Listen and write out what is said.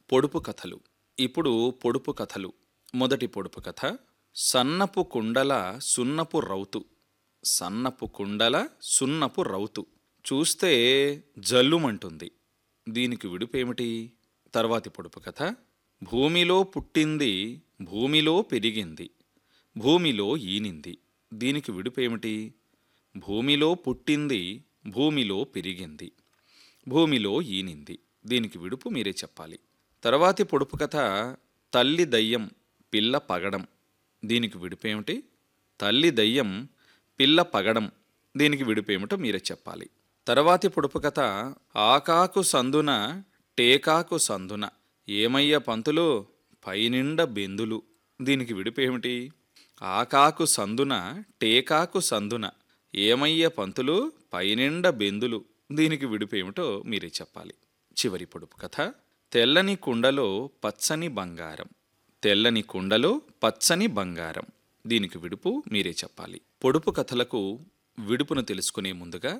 పొడుపు కథలు. ఇప్పుడు పొడుపు కథలు. మొదటి పొడుపు కథ. సన్నపు కుండల సున్నపు రౌతు. సన్నపు కుండల సున్నపు రౌతు చూస్తే జల్లుమంటుంది. దీనికి విడుపేమిటి? తర్వాతి పొడుపు కథ. భూమిలో పుట్టింది, భూమిలో పెరిగింది, భూమిలో ఈనింది. దీనికి విడుపేమిటి? భూమిలో పుట్టింది, భూమిలో పెరిగింది, భూమిలో ఈనింది. దీనికి విడుపు మీరే చెప్పాలి. తర్వాతి పొడుపు కథ. తల్లి దయ్యం, పిల్ల పగడం. దీనికి విడుపేమిటి? తల్లి దయ్యం, పిల్ల పగడం. దీనికి విడుపేమిటో మీరే చెప్పాలి. తర్వాతి పొడుపు కథ. ఆకాకు సందున, టేకాకు సందున, ఏమయ్య పంతులు పైనిండ బెందులు. దీనికి విడుపేమిటి? ఆకాకు సందున, టేకాకు సందున, ఏమయ్య పంతులు పైనిండ బెందులు. దీనికి విడుపేమిటో మీరే చెప్పాలి. చివరి పొడుపు కథ. తెల్లని కుండలో పచ్చని బంగారం. తెల్లని కుండలో పచ్చని బంగారం. దీనికి విడుపు మీరే చెప్పాలి. పొడుపు కథలకు విడుపును తెలుసుకునే ముందుగా